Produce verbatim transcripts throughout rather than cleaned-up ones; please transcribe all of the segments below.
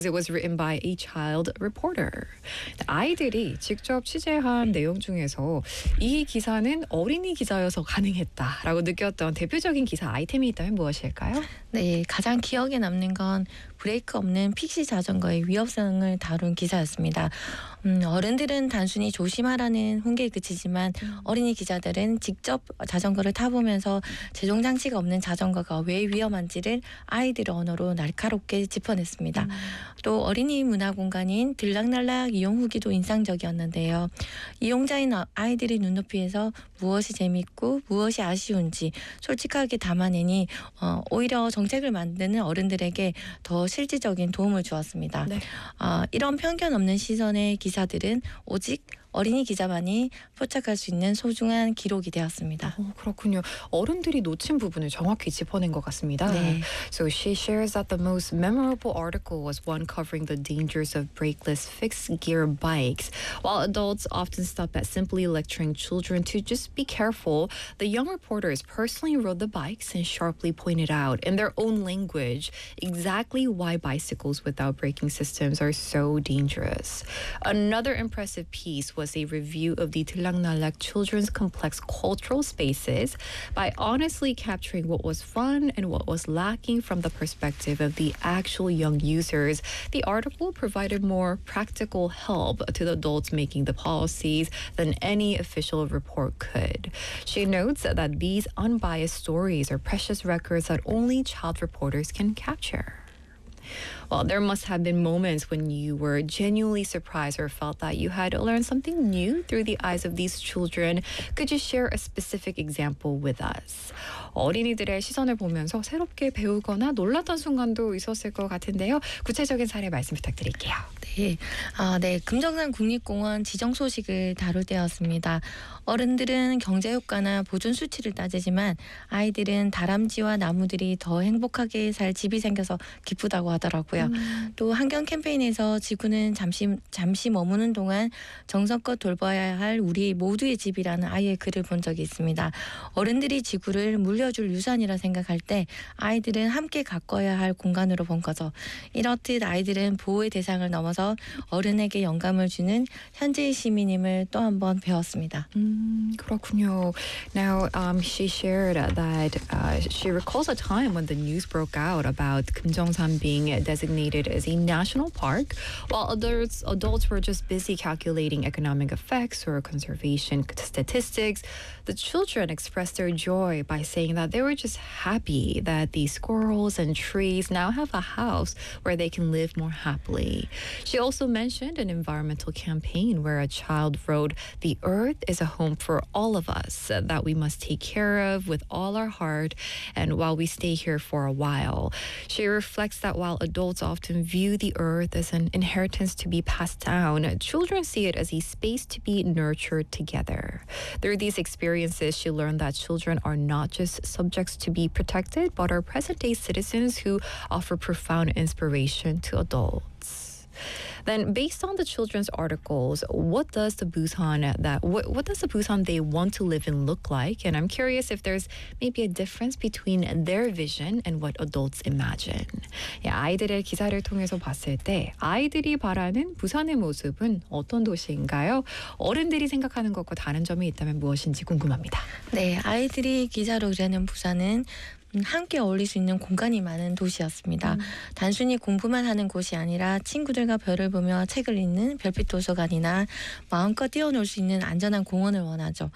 It was written by a child reporter. 아이들이 직접 취재한 내용 중에서 이 기사는 어린이 기자여서 가능했다라고 느꼈던 대표적인 기사 아이템이 있다면 무엇일까요? 네, 가장 기억에 남는 건 브레이크 없는 픽시 자전거의 위험성을 다룬 기사였습니다. 음, 어른들은 단순히 조심하라는 훈계에 그치지만 음. 어린이 기자들은 직접 자전거를 타보면서 제동 장치가 없는 자전거가 왜 위험한지를 아이들의 언어로 날카롭게 짚어냈습니다. 음. 또 어린이 문화 공간인 들락날락 이용 후기도 인상적이었는데요. 이용자인 아이들의 눈높이에서 무엇이 재밌고 무엇이 아쉬운지 솔직하게 담아내니 어, 오히려 정책을 만드는 어른들에게 더 실질적인 도움을 주었습니다. 네. 어, 이런 편견 없는 시선의 기사들은 오직 어린이 기자만이 포착할 수 있는 소중한 기록이 되었습니다. 어, 그렇군요. 어른들이 놓친 부분을 정확히 짚어낸 것 같습니다. 네. So she shares that the most memorable article was one covering the dangers of brakeless fixed-gear bikes. While adults often stop at simply lecturing children to just be careful, the young reporters personally rode the bikes and sharply pointed out in their own language exactly why bicycles without braking systems are so dangerous. Another impressive piece was was a review of the 들락날락 children's complex cultural spaces by honestly capturing what was fun and what was lacking from the perspective of the actual young users. The article provided more practical help to the adults making the policies than any official report could. She notes that these unbiased stories are precious records that only child reporters can capture. Well, there must have been moments when you were genuinely surprised or felt that you had learned something new through the eyes of these children. Could you share a specific example with us? 어린이들의 시선을 보면서 새롭게 배우거나 놀랐던 순간도 있었을 것 같은데요. 구체적인 사례 말씀 부탁드릴게요. 네, 아, 네, 금정산 국립공원 지정 소식을 다룰 때였습니다. 어른들은 경제 효과나 보존 수치를 따지지만 아이들은 다람쥐와 나무들이 더 행복하게 살 집이 생겨서 기쁘다고 하더라고요. 음. 또 환경 캠페인에서 지구는 잠시 잠시 머무는 동안 정성껏 돌봐야 할 우리 모두의 집이라는 아이의 글을 본 적이 있습니다. 어른들이 지구를 물려줄 유산이라 생각할 때 아이들은 함께 가꿔야 할 공간으로 본 거죠. 이렇듯 아이들은 보호의 대상을 넘어서 어른에게 영감을 주는 현재의 시민임을 또 한 번 배웠습니다. 음, 그렇군요. Now, um, she shared that uh, she recalls a time when the news broke out about 금정산 being designated as a national park, while adults adults were just busy calculating economic effects or conservation statistics. The children expressed their joy by saying that they were just happy that the squirrels and trees now have a house where they can live more happily. She also mentioned an environmental campaign where a child wrote, "The earth is a home for all of us that we must take care of with all our heart and while we stay here for a while." She reflects that while adults often view the earth as an inheritance to be passed down, children see it as a space to be nurtured together. Through these experiences, she learned that children are not just subjects to be protected, but are present-day citizens who offer profound inspiration to adults. Then, based on the children's articles, what does the Busan that what, what does the Busan they want to live in look like? And I'm curious if there's maybe a difference between their vision and what adults imagine. 예, 아이들의 기사를 통해서 봤을 때 아이들이 바라는 부산의 모습은 어떤 도시인가요? 어른들이 생각하는 것과 다른 점이 있다면 무엇인지 궁금합니다. 네, 아이들이 기사로 그리는 부산은 함께 어울릴 수 있는 공간이 많은 도시였습니다. 음. 단순히 공부만 하는 곳이 아니라 친구들과 별을 보며 책을 읽는 별빛 도서관이나 마음껏 뛰어놀 수 있는 안전한 공원을 원하죠.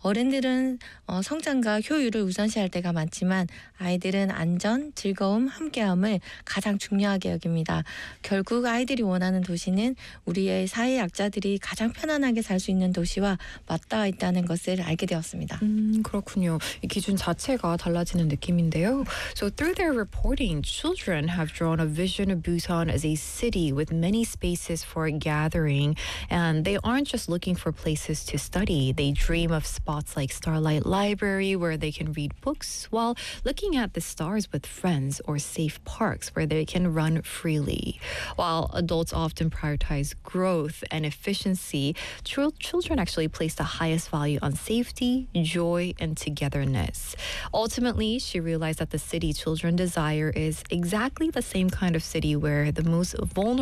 어른들은 어, 성장과 효율을 우선시할 때가 많지만 아이들은 안전, 즐거움, 함께함을 가장 중요하게 여깁니다. 결국 아이들이 원하는 도시는 우리의 사회 약자들이 가장 편안하게 살 수 있는 도시와 맞닿아 있다는 것을 알게 되었습니다. 음, 그렇군요. 이 기준 자체가 달라지는 느낌이 So through their reporting, children have drawn a vision of Busan as a city with many spaces for gathering, and they aren't just looking for places to study. They dream of spots like Starlight Library where they can read books while looking at the stars with friends, or safe parks where they can run freely. While adults often prioritize growth and efficiency, ch- children actually place the highest value on safety, joy, and togetherness. Ultimately, she realized that the city children desire is exactly the same kind of city where the most vulnerable